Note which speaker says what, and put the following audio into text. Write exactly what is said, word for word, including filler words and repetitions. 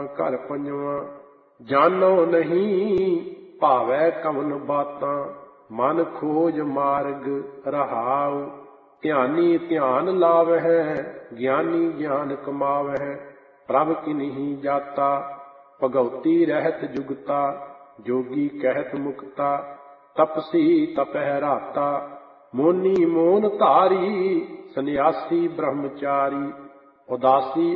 Speaker 1: ਘਰ ਪੰਜਵਾਂ ਜਾਨੋ ਨਹੀਂ ਭਾਵੈ ਕਵਨ ਬਾਤਾਂ ਮਨ ਖੋਜ ਮਾਰਗ ਰਹਾਉ ਧਿਆਨੀ ਧਿਆਨ ਲਾਵਹਿ ਗਿਆਨੀ ਗਿਆਨ ਕਮਾਵਹਿ ਪ੍ਰਭ ਕਿਨਹੀ ਜਾਤਾ ਭਗਉਤੀ ਰਹਿਤ ਜੁਗਤਾ ਜੋਗੀ ਕਹਿਤ ਮੁਕਤਾ ਤਪਸੀ ਤਪਹਿ ਰਾਤਾ ਮੋਨੀ ਮੋਨ ਧਾਰੀ ਸੰਨਿਆਸੀ ਬ੍ਰਹਮਚਾਰੀ ਉਦਾਸੀ